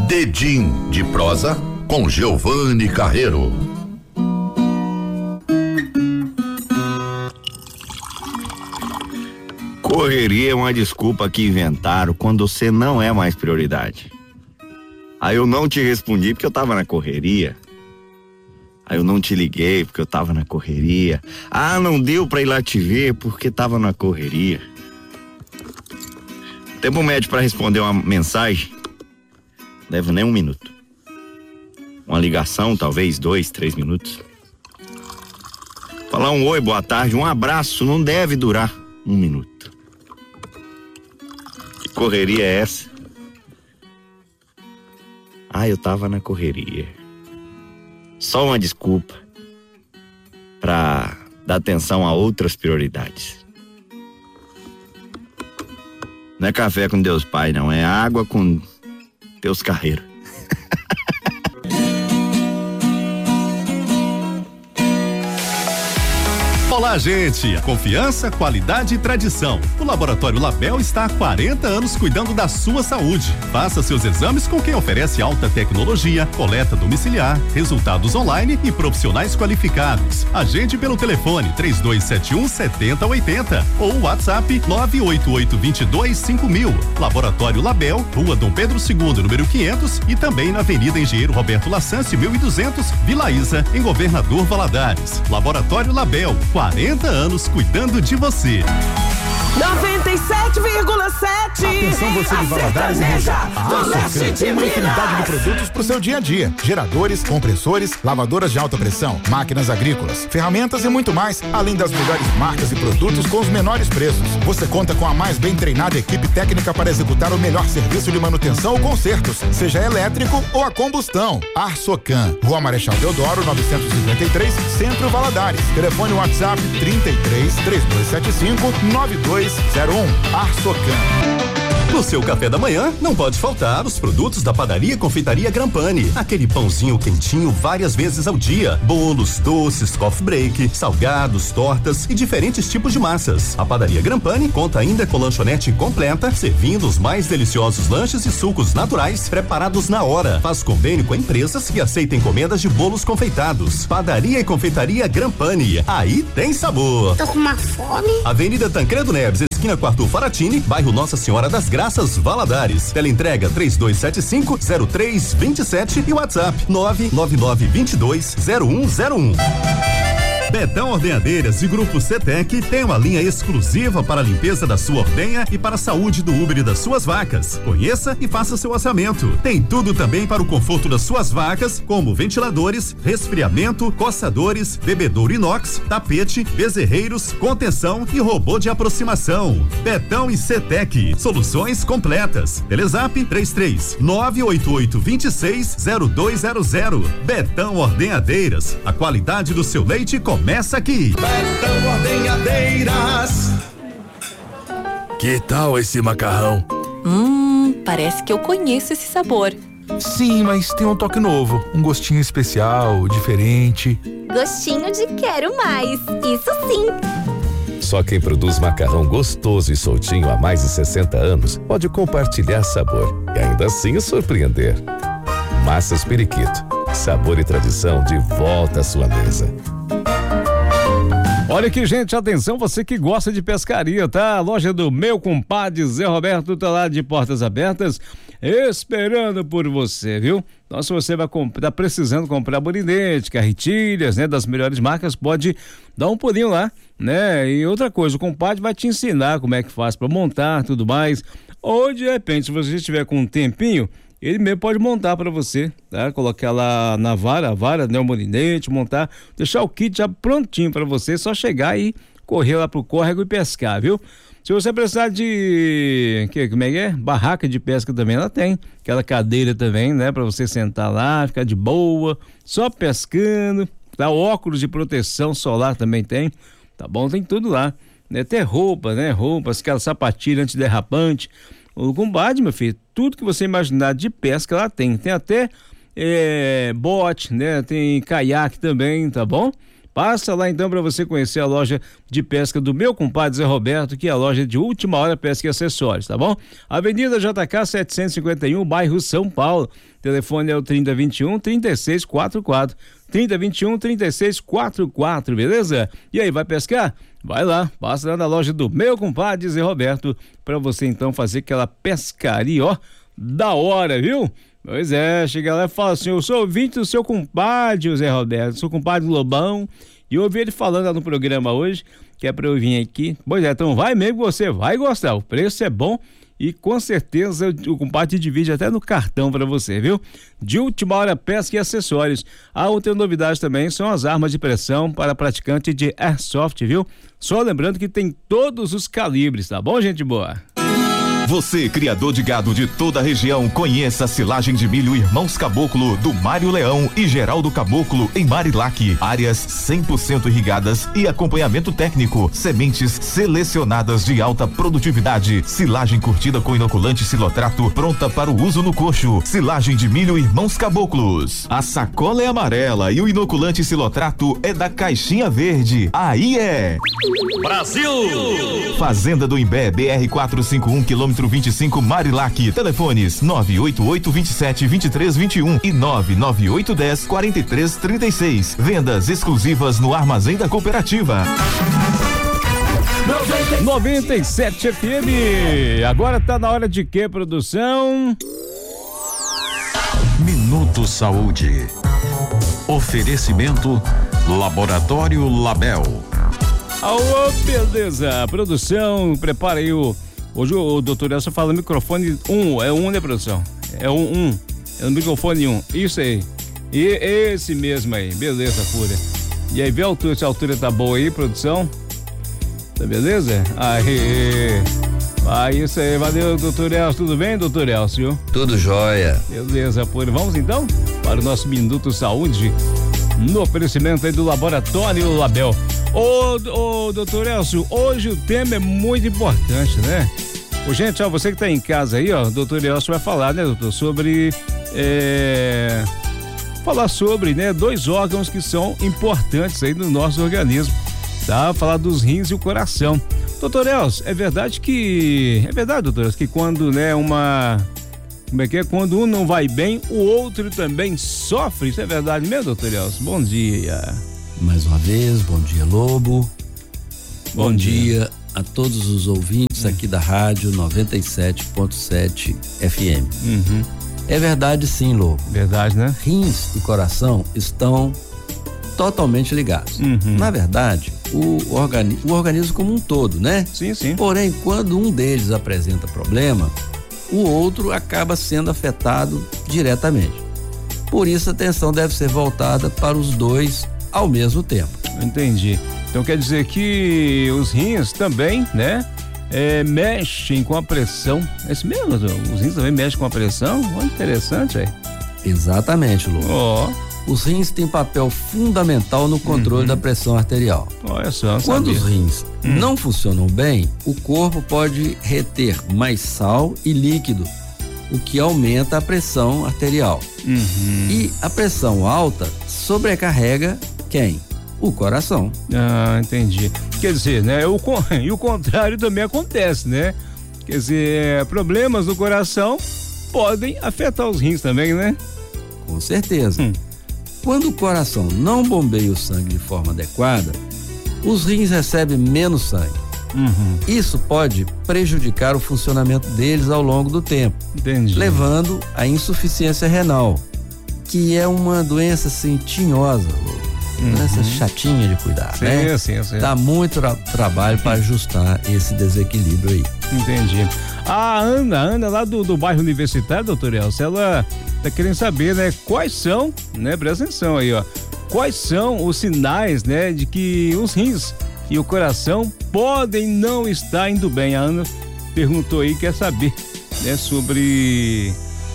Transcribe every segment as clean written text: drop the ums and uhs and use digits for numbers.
Dedim de prosa com Giovanni Carreiro. Correria é uma desculpa que inventaram quando você não é mais prioridade. Aí eu não te respondi porque eu tava na correria. Aí eu não te liguei porque eu tava na correria. Ah, não deu pra ir lá te ver porque tava na correria. Tempo médio pra responder uma mensagem leva nem 1 minuto. Uma ligação, talvez 2, 3 minutos. Falar um oi, boa tarde, um abraço não deve durar 1 minuto. Que correria é essa? Ah, eu tava na correria. Só uma desculpa pra dar atenção a outras prioridades. Não é café com Deus Pai, não. É água com Deus Carreiro. Olá, gente! Confiança, qualidade e tradição. O Laboratório Label está há 40 anos cuidando da sua saúde. Faça seus exames com quem oferece alta tecnologia, coleta domiciliar, resultados online e profissionais qualificados. Agende pelo telefone 3271-7080 ou WhatsApp 988225000. Laboratório Label, Rua Dom Pedro II, número 500 e também na Avenida Engenheiro Roberto Lassance, 1200, Vila Isa, em Governador Valadares. Laboratório Label, 40 anos cuidando de você. 97,7. Atenção, você de Valadares e região. A Socan tem uma infinidade de produtos para o seu dia a dia: geradores, compressores, lavadoras de alta pressão, máquinas agrícolas, ferramentas e muito mais, além das melhores marcas e produtos com os menores preços. Você conta com a mais bem treinada equipe técnica para executar o melhor serviço de manutenção ou consertos, seja elétrico ou a combustão. A Socan, Rua Marechal Deodoro, 953, Centro Valadares. Telefone WhatsApp 33 3275 9201. Arsocan. No seu café da manhã, não pode faltar os produtos da Padaria e Confeitaria Grampani. Aquele pãozinho quentinho várias vezes ao dia. Bolos, doces, coffee break, salgados, tortas e diferentes tipos de massas. A Padaria Grampani conta ainda com lanchonete completa, servindo os mais deliciosos lanches e sucos naturais preparados na hora. Faz convênio com empresas que aceitam encomendas de bolos confeitados. Padaria e Confeitaria Grampani. Aí tem sabor. Tô com uma fome. Avenida Tancredo Neves, esquina com Arthur Faratini, bairro Nossa Senhora das Graças, Valadares. Teleentrega 3275-0327 e WhatsApp 999220101. Betão Ordenhadeiras e Grupo CETEC tem uma linha exclusiva para a limpeza da sua ordenha e para a saúde do úbere das suas vacas. Conheça e faça seu orçamento. Tem tudo também para o conforto das suas vacas, como ventiladores, resfriamento, coçadores, bebedouro inox, tapete, bezerreiros, contenção e robô de aproximação. Betão e CETEC, soluções completas. Telezap 33-98826-0200. Betão Ordenhadeiras, a qualidade do seu leite começa aqui. Betão Ordenhadeiras. Que tal esse macarrão? Parece que eu conheço esse sabor. Sim, mas tem um toque novo, um gostinho especial, diferente. Gostinho de quero mais, isso sim. Só quem produz macarrão gostoso e soltinho há mais de 60 anos pode compartilhar sabor e ainda assim surpreender. Massas Periquito, sabor e tradição de volta à sua mesa. Olha aqui, gente, atenção, você que gosta de pescaria, tá? A loja do meu compadre Zé Roberto tá lá de portas abertas, esperando por você, viu? Então, se você tá precisando comprar bolinete, carretilhas, né, das melhores marcas, pode dar um pulinho lá, né? E outra coisa, o compadre vai te ensinar como é que faz para montar, tudo mais. Ou, de repente, se você estiver com um tempinho, ele mesmo pode montar para você, tá? Colocar lá na vara, né? O molinete, montar, deixar o kit já prontinho para você, só chegar e correr lá pro córrego e pescar, viu? Se você precisar de, como é que é? Barraca de pesca também ela tem, aquela cadeira também, né? Para você sentar lá, ficar de boa, só pescando, tá? Óculos de proteção solar também tem, tá bom? Tem tudo lá, né? Até roupa, né? Roupas, aquela sapatilha antiderrapante. O compadre, meu filho, tudo que você imaginar de pesca ela tem. Tem até bote, né? Tem caiaque também, tá bom? Passa lá então para você conhecer a loja de pesca do meu compadre Zé Roberto, que é a loja de última hora pesca e acessórios, tá bom? Avenida JK 751, bairro São Paulo. Telefone é o 3021-3644. 3021-3644, beleza? E aí, vai pescar? Vai lá, passa lá na loja do meu compadre Zé Roberto para você então fazer aquela pescaria, ó, da hora, viu? Pois é, chega lá e fala assim: eu sou ouvinte do seu compadre, Zé Roberto, sou compadre Lobão, e eu ouvi ele falando lá no programa hoje, que é pra eu vir aqui. Pois é, então vai mesmo, você vai gostar, o preço é bom e com certeza o compadre divide até no cartão pra você, viu? De última hora, pesca e acessórios. A outra novidade também são as armas de pressão para praticante de airsoft, viu? Só lembrando que tem todos os calibres, tá bom, gente boa? Você, criador de gado de toda a região, conheça a silagem de milho Irmãos Caboclo, do Mário Leão e Geraldo Caboclo, em Marilac. Áreas 100% irrigadas e acompanhamento técnico. Sementes selecionadas de alta produtividade. Silagem curtida com inoculante Silotrato, pronta para o uso no coxo. Silagem de milho Irmãos Caboclos. A sacola é amarela e o inoculante Silotrato é da caixinha verde. Aí é Brasil! Fazenda do Imbé, BR 451, quilômetro 25, Marilac. Telefones 988272321 e 998104336. Vendas exclusivas no Armazém da Cooperativa. 97 FM. Agora tá na hora de quê, produção? Minuto Saúde. Oferecimento Laboratório Label. Alô, beleza. Produção, prepara aí hoje o doutor Elcio fala microfone 1, é 1, né, produção? É um, é o microfone 1, isso aí. E esse mesmo aí, beleza, pura. E aí, vê a altura, se a altura tá boa aí, produção? Tá beleza? Aí, isso aí, valeu, doutor Elcio, tudo bem, doutor Elcio? Tudo jóia. Beleza, pura. Vamos então para o nosso Minuto Saúde, no oferecimento aí do Laboratório Label. Ô, doutor Elcio, hoje o tema é muito importante, né? Ô, gente, ó, você que tá em casa aí, ó, o doutor Elcio vai falar, né, doutor, sobre né, dois órgãos que são importantes aí no nosso organismo, tá? Falar dos rins e o coração. Doutor Elcio, é verdade, doutor Elcio, que quando, né, quando um não vai bem, o outro também sofre, isso é verdade mesmo, doutor Elcio? Bom dia. Mais uma vez, bom dia, Lobo. Bom dia a todos os ouvintes aqui da rádio 97.7 FM. Uhum. É verdade sim, Lobo. Verdade, né? Rins e coração estão totalmente ligados. Uhum. Na verdade, o organismo como um todo, né? Sim, sim. Porém, quando um deles apresenta problema, o outro acaba sendo afetado diretamente. Por isso, a atenção deve ser voltada para os dois ao mesmo tempo. Entendi. Então quer dizer que os rins também, né, mexem com a pressão. É isso mesmo? Os rins também mexem com a pressão? Olha, interessante aí. Exatamente, Lu. Ó. Os rins têm papel fundamental no controle da pressão arterial. Olha só, quando os rins não funcionam bem, o corpo pode reter mais sal e líquido, o que aumenta a pressão arterial. E a pressão alta sobrecarrega quem? O coração. Ah, entendi. Quer dizer, né? E o contrário também acontece, né? Quer dizer, problemas no coração podem afetar os rins também, né? Com certeza. Quando o coração não bombeia o sangue de forma adequada, os rins recebem menos sangue. Isso pode prejudicar o funcionamento deles ao longo do tempo. Entendi. Levando à insuficiência renal, que é uma doença assim tinhosa, doença chatinha de cuidar, sim, né? Sim. Dá muito trabalho para ajustar esse desequilíbrio aí. Entendi. A Ana lá do bairro Universitário, doutor Elcio, ela tá querendo saber, né, quais são, né, presta atenção aí, ó, quais são os sinais, né, de que os rins e o coração podem não estar indo bem. A Ana perguntou aí, quer saber, né, sobre,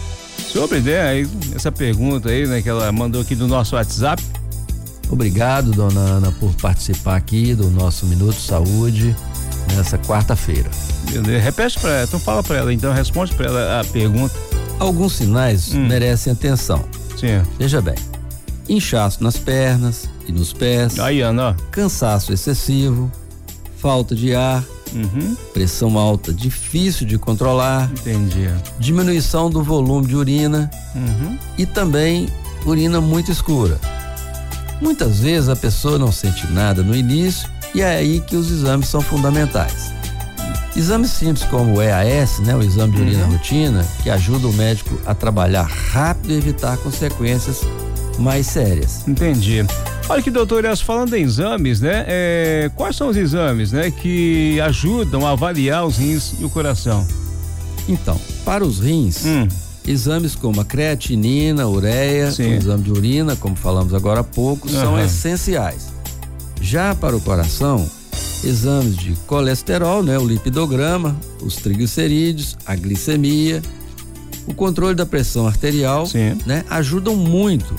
né, essa pergunta aí, né, que ela mandou aqui do nosso WhatsApp. Obrigado, dona Ana, por participar aqui do nosso Minuto Saúde nessa quarta-feira. Repete pra ela, então fala pra ela, então responde pra ela a pergunta. Alguns sinais merecem atenção. Sim. Veja bem, inchaço nas pernas, e nos pés. Aí, Ana. Cansaço excessivo, falta de ar, pressão alta difícil de controlar. Entendi. Diminuição do volume de urina e também urina muito escura. Muitas vezes a pessoa não sente nada no início e é aí que os exames são fundamentais. Exames simples como o EAS, né, o exame de urina rotina, que ajuda o médico a trabalhar rápido e evitar consequências mais sérias. Entendi. Olha que, doutor Elcio, falando em exames, né? Quais são os exames, né, que ajudam a avaliar os rins e o coração? Então, para os rins, exames como a creatinina, ureia, o exame de urina, como falamos agora há pouco, são essenciais. Já para o coração, exames de colesterol, né, o lipidograma, os triglicerídeos, a glicemia, o controle da pressão arterial, né, ajudam muito.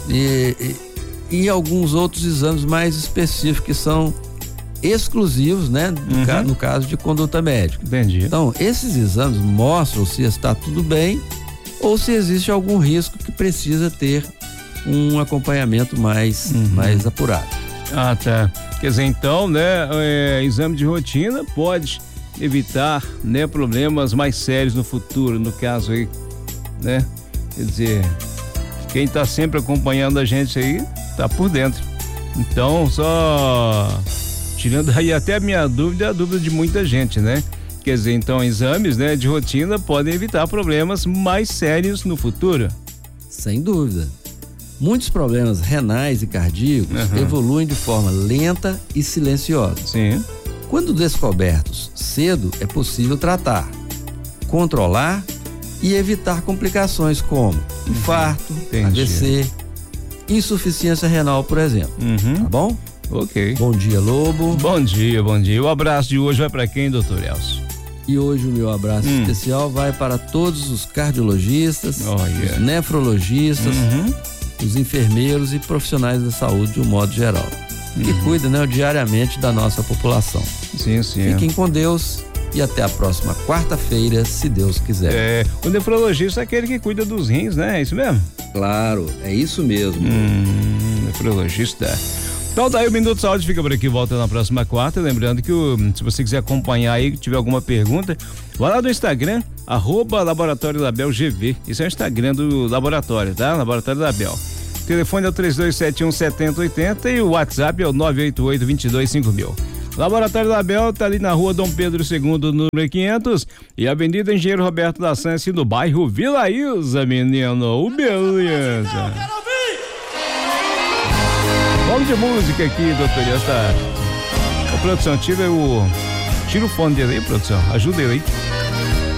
E alguns outros exames mais específicos que são exclusivos, né, no caso de conduta médica. Entendi. Então, esses exames mostram se está tudo bem ou se existe algum risco que precisa ter um acompanhamento mais apurado. Ah, tá. Quer dizer, então, né, exame de rotina pode evitar, né, problemas mais sérios no futuro, no caso aí, né? Quer dizer, quem tá sempre acompanhando a gente aí, tá por dentro. Então, só tirando aí até a minha dúvida, a dúvida de muita gente, né? Quer dizer, então, exames, né, de rotina podem evitar problemas mais sérios no futuro. Sem dúvida. Muitos problemas renais e cardíacos evoluem de forma lenta e silenciosa. Sim. Quando descobertos cedo, é possível tratar, controlar e evitar complicações como infarto, AVC, insuficiência renal, por exemplo. Tá bom? Ok. Bom dia, Lobo. Bom dia, bom dia. O abraço de hoje vai para quem, doutor Elcio? E hoje o meu abraço especial vai para todos os cardiologistas, os nefrologistas, os enfermeiros e profissionais da saúde de um modo geral, que cuidam, né, diariamente da nossa população. Sim, sim. Fiquem com Deus e até a próxima quarta-feira, se Deus quiser. O nefrologista é aquele que cuida dos rins, né? É isso mesmo? Claro, é isso mesmo. Nefrologista. Então daí o Minuto Saúde fica por aqui, volta na próxima quarta, lembrando que se você quiser acompanhar aí, tiver alguma pergunta, vai lá no Instagram, @Laboratório Label GV, esse é o Instagram do laboratório, tá? Laboratório Label. O telefone é o 3271-7080 e o WhatsApp é o 988-225000. Laboratório Label tá ali na rua Dom Pedro II, número 500 e Avenida Engenheiro Roberto da Sance, no bairro Vila Ilza, menino, beleza. Vamos de música aqui, doutor. Ô, produção, tira o fone dele aí, produção. Ajuda ele aí.